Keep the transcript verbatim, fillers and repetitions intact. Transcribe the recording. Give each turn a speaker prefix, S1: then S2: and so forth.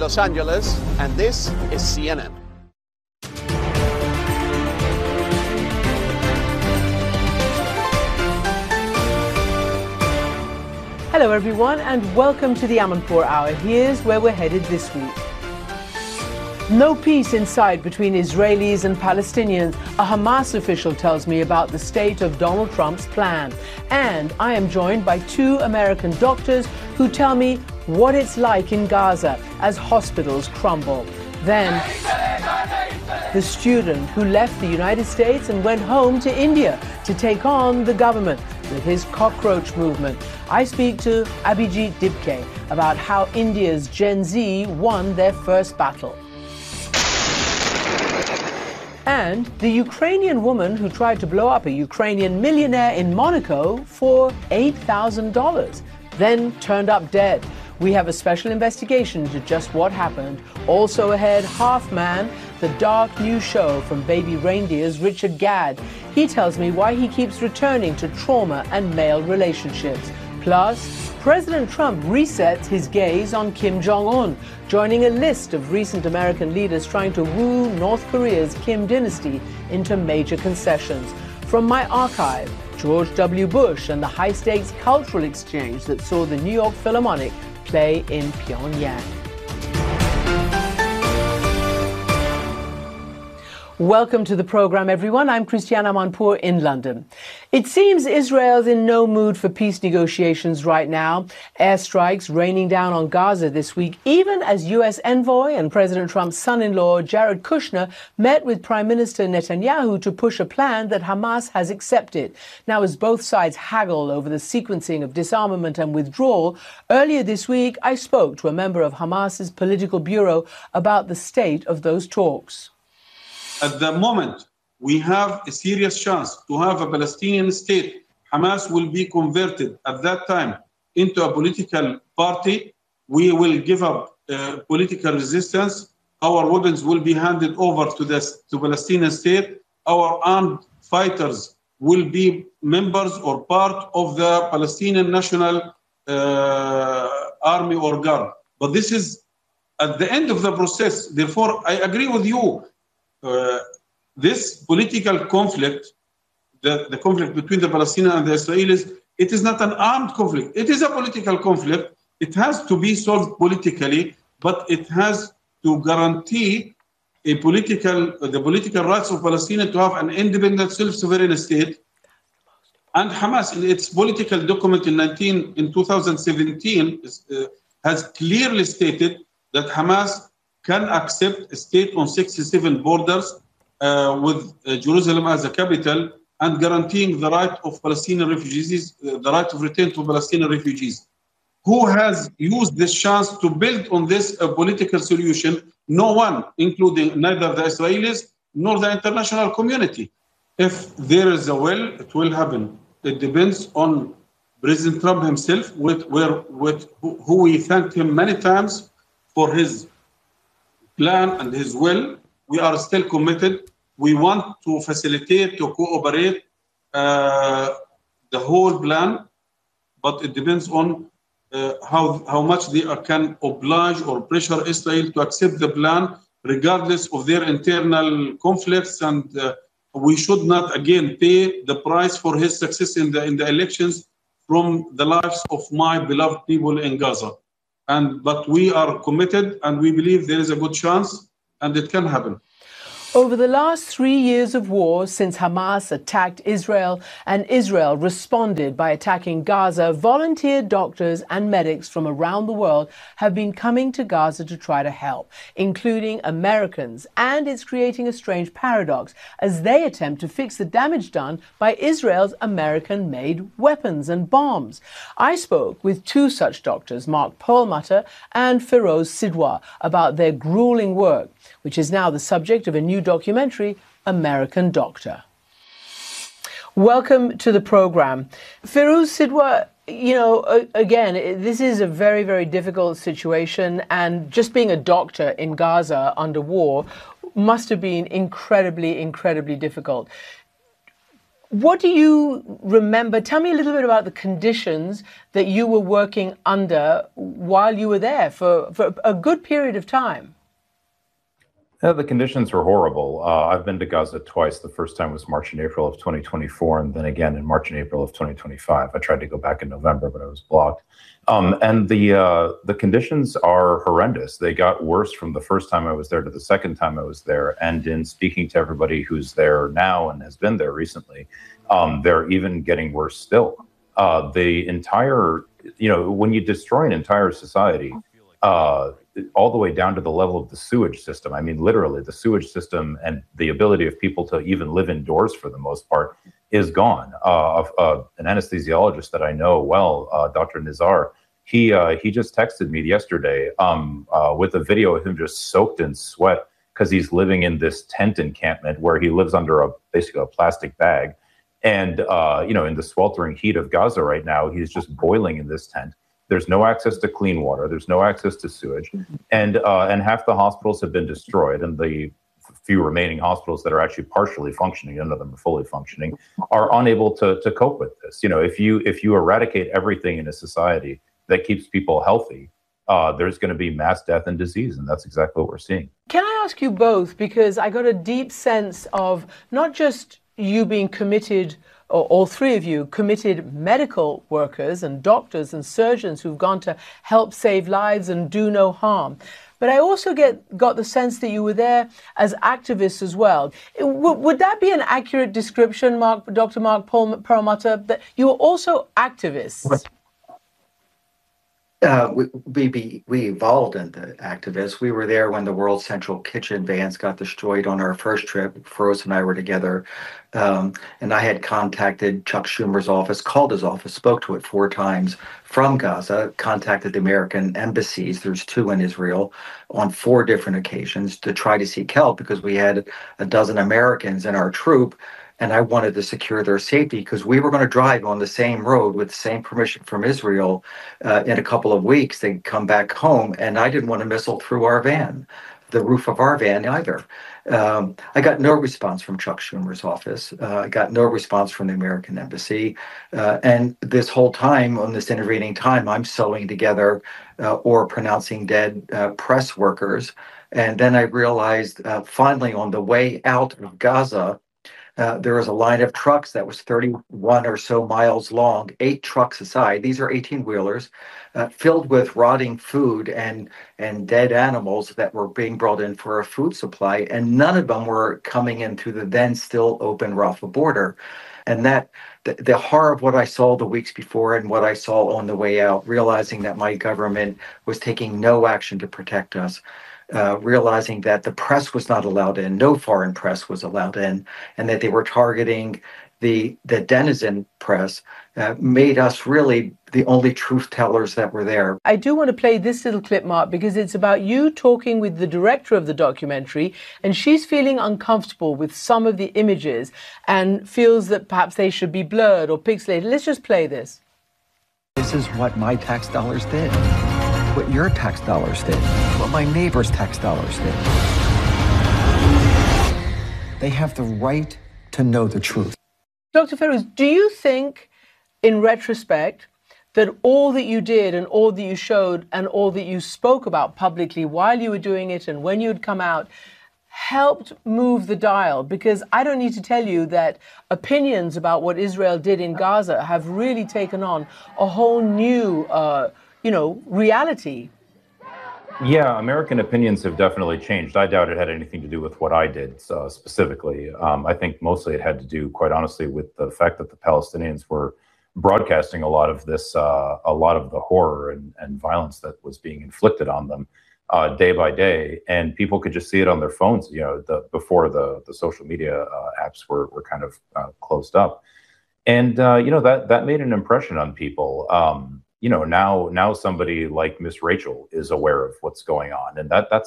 S1: Los Angeles, and this is C N N.
S2: Hello everyone and welcome to the Amanpour Hour. Here's where we're headed this week. No peace in sight between Israelis and Palestinians. A Hamas official tells me about the state of Donald Trump's plan. And I am joined by two American doctors who tell me what it's like in Gaza as hospitals crumble. Then, the student who left the United States and went home to India to take on the government with his cockroach movement. I speak to Abhijit Dibke about how India's Gen Z won their first battle. And the Ukrainian woman who tried to blow up a Ukrainian millionaire in Monaco for eight thousand dollars, then turned up dead. We have a special investigation into just what happened. Also ahead, Half Man, the dark new show from Baby Reindeer's Richard Gadd. He tells me why he keeps returning to trauma and male relationships. Plus, President Trump resets his gaze on Kim Jong-un, joining a list of recent American leaders trying to woo North Korea's Kim dynasty into major concessions. From my archive, George W. Bush and the high-stakes cultural exchange that saw the New York Philharmonic play in Pyongyang. Welcome to the program, everyone. I'm Christiane Amanpour in London. It seems Israel's in no mood for peace negotiations right now. Airstrikes raining down on Gaza this week, even as U S envoy and President Trump's son-in-law, Jared Kushner, met with Prime Minister Netanyahu to push a plan that Hamas has accepted. Now, as both sides haggle over the sequencing of disarmament and withdrawal, earlier this week I spoke to a member of Hamas's political bureau about the state of those talks.
S3: At the moment, we have a serious chance to have a Palestinian state. Hamas will be converted at that time into a political party. We will give up uh, political resistance. Our weapons will be handed over to the to Palestinian state. Our armed fighters will be members or part of the Palestinian National uh, Army or Guard. But this is at the end of the process. Therefore, I agree with you. Uh, this political conflict, the, the conflict between the Palestinians and the Israelis, it is not an armed conflict. It is a political conflict. It has to be solved politically, but it has to guarantee a political, uh, the political rights of Palestinians to have an independent, self-sovereign state. And Hamas, in its political document in, nineteen, in two thousand seventeen, uh, has clearly stated that Hamas can accept a state on sixty-seven borders uh, with uh, Jerusalem as a capital and guaranteeing the right of Palestinian refugees, uh, the right of return to Palestinian refugees. Who has used this chance to build on this uh, political solution? No one, including neither the Israelis nor the international community. If there is a will, it will happen. It depends on President Trump himself, with, where, with, who, who we thanked him many times for his plan and his will. We are still committed. We want to facilitate, to cooperate uh, the whole plan, but it depends on uh, how, how much they are, can oblige or pressure Israel to accept the plan, regardless of their internal conflicts. And uh, we should not, again, pay the price for his success in the, in the elections from the lives of my beloved people in Gaza. And, but we are committed and we believe there is a good chance and it can happen.
S2: Over the last three years of war since Hamas attacked Israel and Israel responded by attacking Gaza, volunteer doctors and medics from around the world have been coming to Gaza to try to help, including Americans. And it's creating a strange paradox as they attempt to fix the damage done by Israel's American-made weapons and bombs. I spoke with two such doctors, Mark Perlmutter and Feroz Sidwa, about their grueling work, which is now the subject of a new documentary, American Doctor. Welcome to the program. Feroz Sidwa, you know, again, this is a very, very difficult situation, and just being a doctor in Gaza under war must have been incredibly, incredibly difficult. What do you remember? Tell me a little bit about the conditions that you were working under while you were there for, for a good period of time.
S4: Yeah, the conditions were horrible. Uh, I've been to Gaza twice. The first time was March and April of twenty twenty-four, and then again in March and April of twenty twenty-five. I tried to go back in November, but I was blocked. Um, and the uh, the conditions are horrendous. They got worse from the first time I was there to the second time I was there. And in speaking to everybody who's there now and has been there recently, um, they're even getting worse still. Uh, the entire, you know, when you destroy an entire society, uh, all the way down to the level of the sewage system. I mean, literally, the sewage system and the ability of people to even live indoors for the most part is gone. Uh, uh, an anesthesiologist that I know well, uh, Doctor Nizar, he uh, he just texted me yesterday um, uh, with a video of him just soaked in sweat because he's living in this tent encampment where he lives under a basically a plastic bag. And, uh, you know, in the sweltering heat of Gaza right now, he's just boiling in this tent. There's no access to clean water. There's no access to sewage. And uh, and half the hospitals have been destroyed. And the few remaining hospitals that are actually partially functioning, none of them are fully functioning, are unable to, to cope with this. You know, if you if you eradicate everything in a society that keeps people healthy, uh, there's going to be mass death and disease. And that's exactly what we're seeing.
S2: Can I ask you both? Because I got a deep sense of not just you being committed, or all three of you, committed medical workers and doctors and surgeons who've gone to help save lives and do no harm. But I also get got the sense that you were there as activists as well. W- would that be an accurate description, Mark, Doctor Mark Perlmutter, that you were also activists?
S5: Uh, we, we we evolved into activists. We were there when the World Central Kitchen vans got destroyed on our first trip. Feroz and I were together, um, and I had contacted Chuck Schumer's office, called his office, spoke to it four times from Gaza, contacted the American embassies, there's two in Israel, on four different occasions to try to seek help because we had a dozen Americans in our troop. And I wanted to secure their safety because we were going to drive on the same road with the same permission from Israel uh, in a couple of weeks. They'd come back home, and I didn't want to missile through our van, the roof of our van either. Um, I got no response from Chuck Schumer's office. Uh, I got no response from the American embassy. Uh, and this whole time, on this intervening time, I'm sewing together uh, or pronouncing dead uh, press workers. And then I realized uh, finally on the way out of Gaza, Uh, there was a line of trucks that was thirty-one or so miles long, eight trucks aside. These are eighteen-wheelers uh, filled with rotting food and and dead animals that were being brought in for a food supply, and none of them were coming in through the then still open Rafah border. And that the, the horror of what I saw the weeks before and what I saw on the way out, realizing that my government was taking no action to protect us. Uh, realizing that the press was not allowed in, no foreign press was allowed in, and that they were targeting the the denizen press, uh, made us really the only truth tellers that were there.
S2: I do want to play this little clip, Mark, because it's about you talking with the director of the documentary, and she's feeling uncomfortable with some of the images and feels that perhaps they should be blurred or pixelated. Let's just play this.
S6: This is what my tax dollars did. What your tax dollars did, what my neighbor's tax dollars did. They have the right to know the truth.
S2: Doctor Feroz, do you think, in retrospect, that all that you did and all that you showed and all that you spoke about publicly while you were doing it and when you'd come out helped move the dial? Because I don't need to tell you that opinions about what Israel did in Gaza have really taken on a whole new uh, you know, reality.
S4: Yeah, American opinions have definitely changed. I doubt it had anything to do with what I did uh, specifically. Um, I think mostly it had to do, quite honestly, with the fact that the Palestinians were broadcasting a lot of this, uh, a lot of the horror and, and violence that was being inflicted on them uh, day by day, and people could just see it on their phones. You know, the, before the the social media uh, apps were were kind of uh, closed up, and uh, you know that that made an impression on people. Um, You know, now now somebody like Miss Rachel is aware of what's going on, and that that's